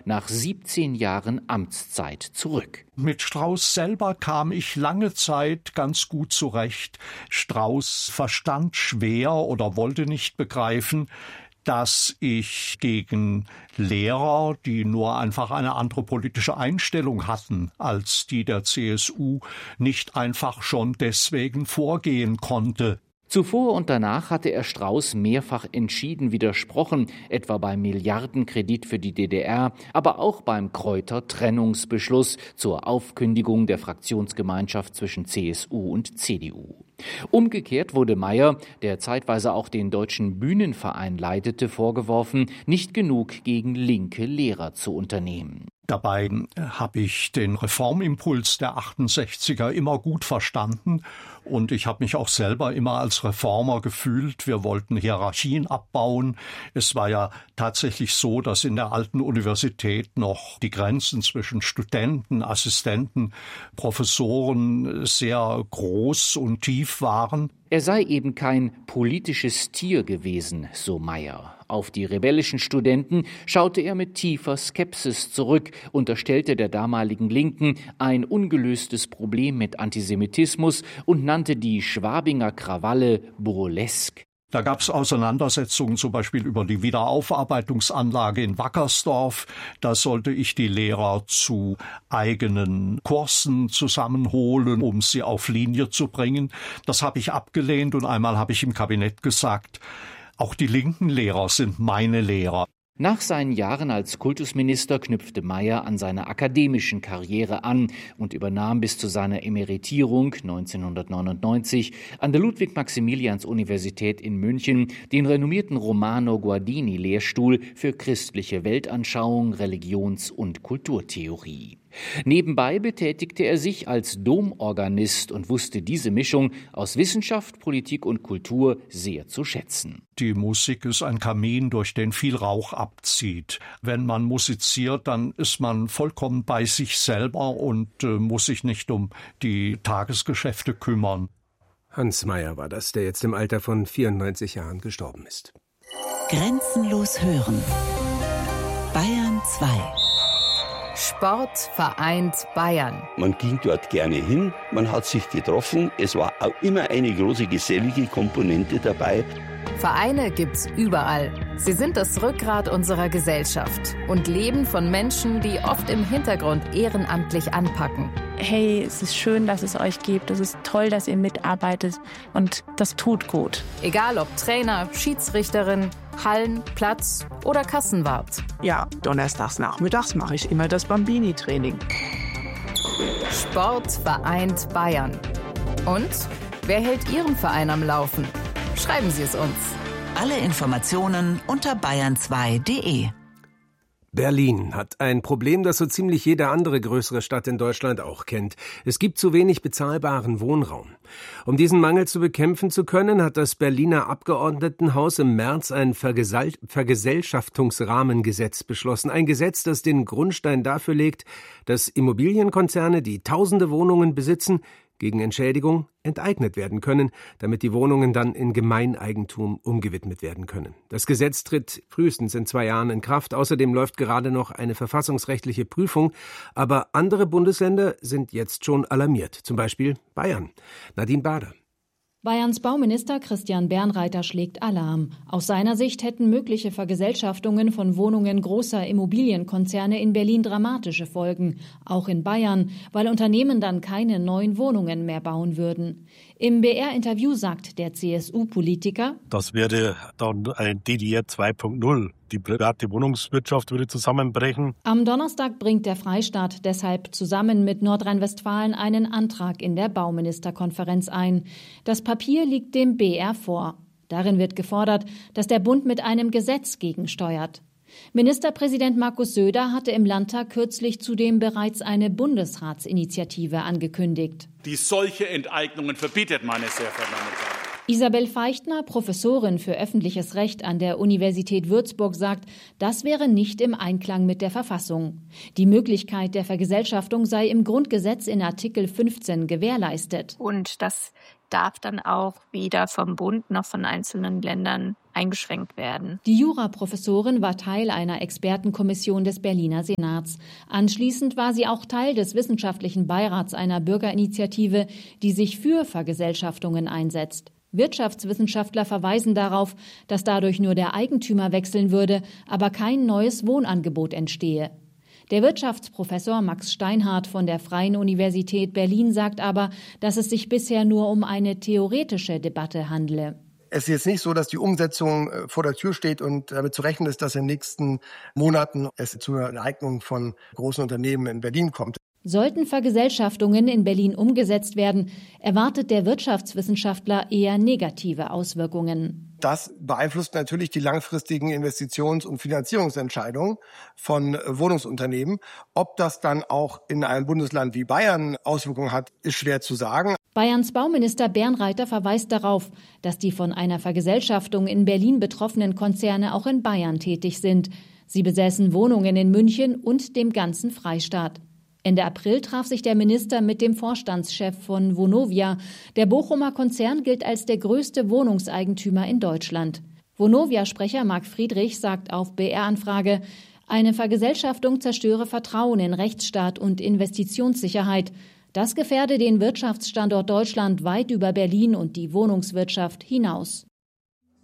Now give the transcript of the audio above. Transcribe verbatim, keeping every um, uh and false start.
nach siebzehn Jahren Amtszeit zurück. Mit Strauß selber kam ich lange Zeit ganz gut zurecht. Strauß verstand schwer oder wollte nicht begreifen, dass ich gegen Lehrer, die nur einfach eine andere politische Einstellung hatten als die der C S U, nicht einfach schon deswegen vorgehen konnte. Zuvor und danach hatte er Strauß mehrfach entschieden widersprochen, etwa beim Milliardenkredit für die D D R, aber auch beim Kreuter-Trennungsbeschluss zur Aufkündigung der Fraktionsgemeinschaft zwischen C S U und C D U. Umgekehrt wurde Mayer, der zeitweise auch den Deutschen Bühnenverein leitete, vorgeworfen, nicht genug gegen linke Lehrer zu unternehmen. Dabei habe ich den Reformimpuls der achtundsechziger immer gut verstanden und ich habe mich auch selber immer als Reformer gefühlt. Wir wollten Hierarchien abbauen. Es war ja tatsächlich so, dass in der alten Universität noch die Grenzen zwischen Studenten, Assistenten, Professoren sehr groß und tief waren. Er sei eben kein politisches Tier gewesen, so Mayer. Auf die rebellischen Studenten schaute er mit tiefer Skepsis zurück, unterstellte der damaligen Linken ein ungelöstes Problem mit Antisemitismus und nannte die Schwabinger Krawalle burlesk. Da gab es Auseinandersetzungen zum Beispiel über die Wiederaufarbeitungsanlage in Wackersdorf. Da sollte ich die Lehrer zu eigenen Kursen zusammenholen, um sie auf Linie zu bringen. Das habe ich abgelehnt und einmal habe ich im Kabinett gesagt, auch die linken Lehrer sind meine Lehrer. Nach seinen Jahren als Kultusminister knüpfte Mayer an seiner akademischen Karriere an und übernahm bis zu seiner Emeritierung neunzehnhundertneunundneunzig an der Ludwig-Maximilians-Universität in München den renommierten Romano-Guardini-Lehrstuhl für christliche Weltanschauung, Religions- und Kulturtheorie. Nebenbei betätigte er sich als Domorganist und wusste diese Mischung aus Wissenschaft, Politik und Kultur sehr zu schätzen. Die Musik ist ein Kamin, durch den viel Rauch abzieht. Wenn man musiziert, dann ist man vollkommen bei sich selber und äh, muss sich nicht um die Tagesgeschäfte kümmern. Hans Mayer war das, der jetzt im Alter von vierundneunzig Jahren gestorben ist. Grenzenlos hören. Bayern zwei. Sport vereint Bayern. Man ging dort gerne hin, man hat sich getroffen. Es war auch immer eine große gesellige Komponente dabei. Vereine gibt's überall. Sie sind das Rückgrat unserer Gesellschaft und leben von Menschen, die oft im Hintergrund ehrenamtlich anpacken. Hey, es ist schön, dass es euch gibt. Es ist toll, dass ihr mitarbeitet und das tut gut. Egal ob Trainer, Schiedsrichterin, Hallen, Platz oder Kassenwart. Ja, donnerstags nachmittags mache ich immer das Bambini-Training. Sport vereint Bayern. Und wer hält Ihren Verein am Laufen? Schreiben Sie es uns. Alle Informationen unter bayern zwei punkt de. Berlin hat ein Problem, das so ziemlich jede andere größere Stadt in Deutschland auch kennt. Es gibt zu wenig bezahlbaren Wohnraum. Um diesen Mangel zu bekämpfen zu können, hat das Berliner Abgeordnetenhaus im März ein Vergesell- Vergesellschaftungsrahmengesetz beschlossen. Ein Gesetz, das den Grundstein dafür legt, dass Immobilienkonzerne, die tausende Wohnungen besitzen, gegen Entschädigung enteignet werden können, damit die Wohnungen dann in Gemeineigentum umgewidmet werden können. Das Gesetz tritt frühestens in zwei Jahren in Kraft. Außerdem läuft gerade noch eine verfassungsrechtliche Prüfung. Aber andere Bundesländer sind jetzt schon alarmiert, zum Beispiel Bayern. Nadine Bader. Bayerns Bauminister Christian Bernreiter schlägt Alarm. Aus seiner Sicht hätten mögliche Vergesellschaftungen von Wohnungen großer Immobilienkonzerne in Berlin dramatische Folgen, auch in Bayern, weil Unternehmen dann keine neuen Wohnungen mehr bauen würden. Im B R-Interview sagt der C S U-Politiker: Das wäre dann ein D D R zwei Punkt null. Die private Wohnungswirtschaft würde zusammenbrechen. Am Donnerstag bringt der Freistaat deshalb zusammen mit Nordrhein-Westfalen einen Antrag in der Bauministerkonferenz ein. Das Papier liegt dem B R vor. Darin wird gefordert, dass der Bund mit einem Gesetz gegensteuert. Ministerpräsident Markus Söder hatte im Landtag kürzlich zudem bereits eine Bundesratsinitiative angekündigt. Die solche Enteignungen verbietet, meine sehr verehrten Damen und Herren. Isabel Feichtner, Professorin für öffentliches Recht an der Universität Würzburg, sagt, das wäre nicht im Einklang mit der Verfassung. Die Möglichkeit der Vergesellschaftung sei im Grundgesetz in Artikel fünfzehn gewährleistet. Und das darf dann auch weder vom Bund noch von einzelnen Ländern eingeschränkt werden. Die Juraprofessorin war Teil einer Expertenkommission des Berliner Senats. Anschließend war sie auch Teil des wissenschaftlichen Beirats einer Bürgerinitiative, die sich für Vergesellschaftungen einsetzt. Wirtschaftswissenschaftler verweisen darauf, dass dadurch nur der Eigentümer wechseln würde, aber kein neues Wohnangebot entstehe. Der Wirtschaftsprofessor Max Steinhardt von der Freien Universität Berlin sagt aber, dass es sich bisher nur um eine theoretische Debatte handle. Es ist jetzt nicht so, dass die Umsetzung vor der Tür steht und damit zu rechnen ist, dass in den nächsten Monaten es zu einer Enteignung von großen Unternehmen in Berlin kommt. Sollten Vergesellschaftungen in Berlin umgesetzt werden, erwartet der Wirtschaftswissenschaftler eher negative Auswirkungen. Das beeinflusst natürlich die langfristigen Investitions- und Finanzierungsentscheidungen von Wohnungsunternehmen. Ob das dann auch in einem Bundesland wie Bayern Auswirkungen hat, ist schwer zu sagen. Bayerns Bauminister Bernreiter verweist darauf, dass die von einer Vergesellschaftung in Berlin betroffenen Konzerne auch in Bayern tätig sind. Sie besäßen Wohnungen in München und dem ganzen Freistaat. Ende April traf sich der Minister mit dem Vorstandschef von Vonovia. Der Bochumer Konzern gilt als der größte Wohnungseigentümer in Deutschland. Vonovia-Sprecher Marc Friedrich sagt auf B R-Anfrage, eine Vergesellschaftung zerstöre Vertrauen in Rechtsstaat und Investitionssicherheit. Das gefährde den Wirtschaftsstandort Deutschland weit über Berlin und die Wohnungswirtschaft hinaus.